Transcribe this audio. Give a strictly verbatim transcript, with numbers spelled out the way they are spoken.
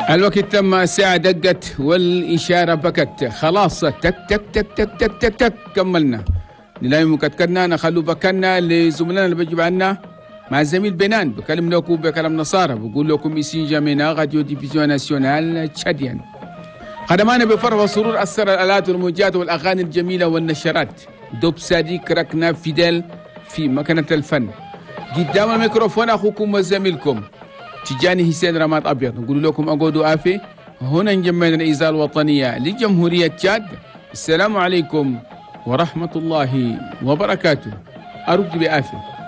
الوقت تم، الساعة دقت والإشارة بكت، خلاص تك تك تك تك تك تك تك كملنا. نلاقي مكتكنا نخلو بكنا لزملائنا اللي بيجيب عنا مع الزميل بنان بكلم لكم بكلام نصارى، بقول لكم إيسي جامينا راديو ديفيزيون ناسيونال تشاديان. خدمانا بفرح وسرور أثر الآلات والموجات والأغاني الجميلة والنشرات. دوب صديق ركنا فيدل في مكانة الفن. قدام الميكروفون أخوكم وزميلكم تجاني حسين رماد أبيض، نقول لكم أقعدوا آفي. هنا نجمعنا الإذاعة الوطنية لجمهورية تشاد. السلام عليكم ورحمة الله وبركاته. أرجو بآفي.